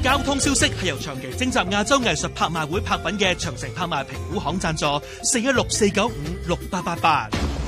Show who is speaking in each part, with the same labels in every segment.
Speaker 1: 交通消息係由長期徵集亞洲藝術拍賣會拍品嘅長城拍賣評估行贊助，416-495-6888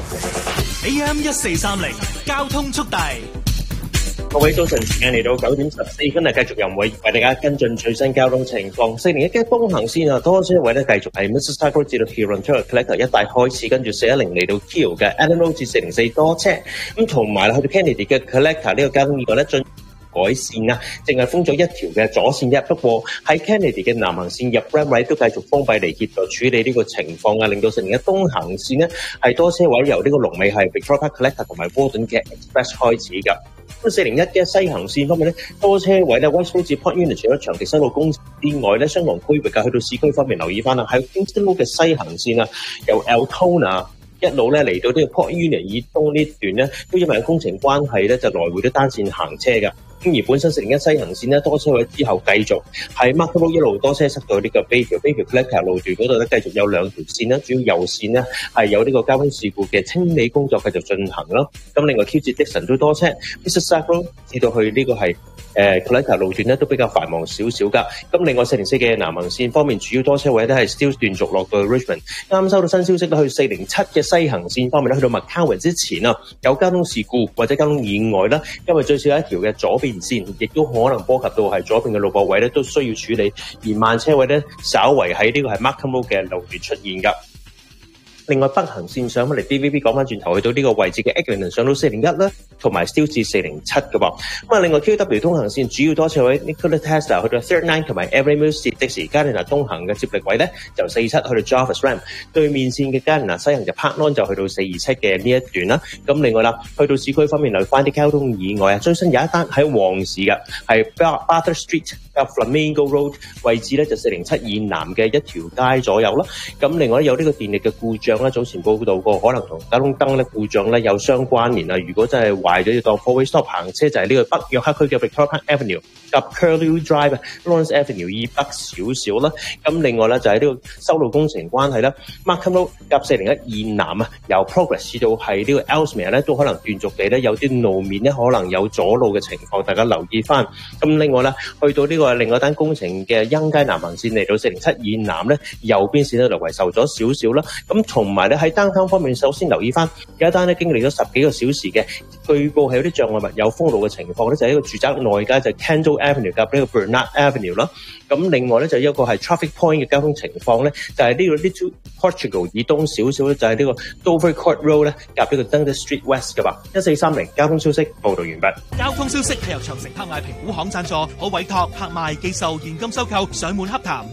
Speaker 1: AM 1430交通速遞。
Speaker 2: 各位早晨，時間嚟到9點14分，繼續由為大家跟進最新交通情況。401嘅東行線啊，多車位咧繼續係 Mississauga Road 至到 Kilometre Collector 一帶開始，跟住410嚟到 Keo 嘅 Allen Road 至404多車，咁同埋去到 Kennedy 嘅 Collector 呢個交通意外咧進改善啊，淨係封咗一條嘅左線啫。不過喺 Kennedy 嘅南行線入 Bramway 都繼續封閉嚟協助處理呢個情況啊，令到401東行線呢係多車位由呢個龍尾係 Victoria Park Collector 同埋 Warden 嘅 Express 開始㗎。咁401嘅西行線方面咧，多車位咧 West Road 至 Port Unit 除咗長期修路工程之外咧，相同區域啊，去到市區方面留意翻啦，喺 Kingston Road 嘅西行線啊，由 Altona一路咧嚟到呢個 Port Unit 以東呢段咧，都因為有工程關係咧，就來回都單線行車㗎。咁而本身401西行線咧，多車位之後繼續喺 Markham Road 一路多車塞到呢個 Bayview Collector 路段嗰度咧，繼續有兩條線啦，主要右線咧係有呢個交通事故嘅清理工作繼續進行咯。咁另外 Q 至 Dixon 都多車 ，Mississauga Road 至到去呢個係Collector 路段咧都比較繁忙少少㗎。咁另外404嘅南行線方面，主要多車位咧係 still 斷續落到 Richmond。啱收到新消息咧，去407嘅西行線方面咧，去到 McCowan 之前啊，有交通事故或者交通意外啦，因為最少有一條嘅左邊線，亦都可能波及到係左邊嘅路駁位咧，都需要處理。而慢車位咧，稍為喺呢個係 Markham Road 嘅路段出現㗎。另外北行線上翻嚟 DVB 講翻轉頭去到呢個位置嘅 Eglinton 上到401啦，同埋 Still 至407嘅噃。咁啊，另外 QW 東行線主要多車位 Nikola Tesla 去到 39同埋 Every Mills 至的士Gardiner 東行嘅接力位咧，就47去到 Jarvis Ramp。對面線嘅 Gardiner 西行就 Park Lawn 就去到427嘅呢一段啦。咁另外啦，去到市區方面留翻啲交通意外啊，最新有一單喺旺市嘅，係 Bathurst Street 及 Flamingo Road 位置咧，就407以南嘅一條街左右啦。咁另外有呢個電力嘅故障啦，早前報道過，可能同交通燈咧故障咧有相關聯啊。如果真係壞咗要當 four-way stop 行車，就係呢個北約克區嘅 Victoria Park Avenue 及 Curlew Drive、Lawrence Avenue 以北少少啦。咁另外咧就係呢個修路工程關係啦 ，Markham Road 及401以南啊，由 Progress 至到係呢個 Ellesmere 咧，都可能斷續地咧有啲路面咧可能有阻路嘅情況，大家留意翻。咁另外咧，去到呢個另外一單工程嘅欣街南行線嚟到407以南咧，右邊線咧略為受咗少少啦。咁同埋咧喺downtown方面，首先留意翻有一單咧經歷咗10幾個小時嘅，據報係有啲障礙物有封路嘅情況咧，就係一個住宅內街，就係 Kendall Avenue 夾呢個 Bernard Avenue 啦。咁另外咧就一個係 traffic point 嘅交通情況咧，就係呢個 Little Portugal 以東少少咧，就係呢個 Dover Court Road 咧夾呢個 Dundas Street West 嘅吧。1430交通消息報道完畢。
Speaker 1: 交通消息係由長城拍賣評估行贊助，可委託拍賣、寄售、現金收購、上門洽談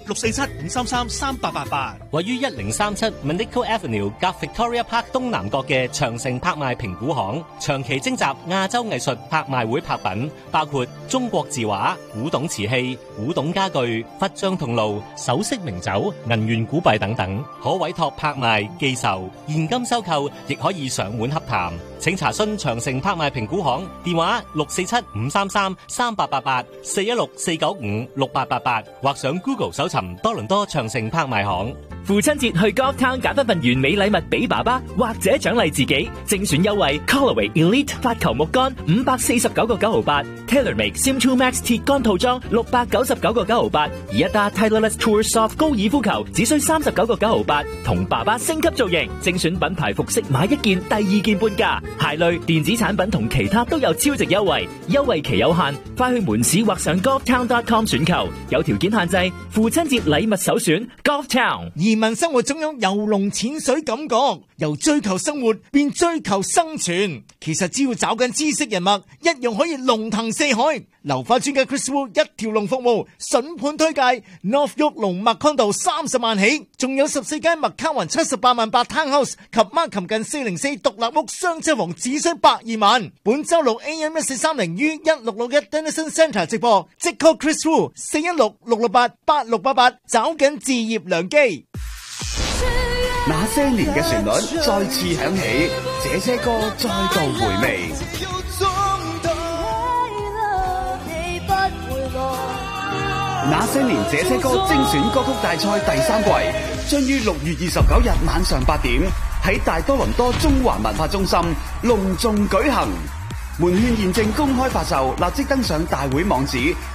Speaker 1: 647-533-3888。
Speaker 3: 位於1037 Manico Avenue 夾 Victoria Park 東南角嘅長城拍賣評估行，長期徵集亞洲藝術拍賣會拍品，包括中國字畫、古董瓷器、古董家具、佛像銅爐、首飾名酒、銀元古幣等等，可委託拍賣、寄售、現金收購，亦可以上門洽談。請查詢長城拍賣評估行電話647-533-3888 416-495-6888，或上 Google 搜尋多倫多長城拍賣行。
Speaker 4: 父親節去 Golftown 揀一份完美禮物俾爸爸，或者獎勵自己，精選優惠 Callaway Elite 發球木杆549個9毫8 ，TaylorMade Sim 2 Max 鐵杆套裝699個9毫8，而一打 Titleist Tour Soft 高爾夫球只需39個9毫8，同爸爸升級造型，精選品牌服飾買一件第二件半價，鞋類電子產品同其他都有超值優惠，優惠期有限，快去門市或上 golftown.com 選購，有條件限制，父親節禮物首選 Golftown。
Speaker 5: 移民生活總有游龍潛水感覺，由追求生活變追求生存。其實只要找緊知識人脈，一樣可以龍騰四海。樓花專家 Chris Wu 一條龍服務，筍盤推介 North York 龍脈 Condo 30萬起，仲有14間麥卡雲78萬8 Townhouse 及 Markham 近404獨立屋雙車房只需120萬。本周六 AM 1430於1661 Denison Centre 直播，即 call Chris Wu 416-668-8688，找緊置業良機。
Speaker 6: 那些年嘅旋律再次響起，這些歌再度回味。那些年這些歌精選歌曲大賽第3季將於6月29日晚上8點喺大多倫多中環文化中心隆重舉行，門券現正公開發售，立即登上大會網址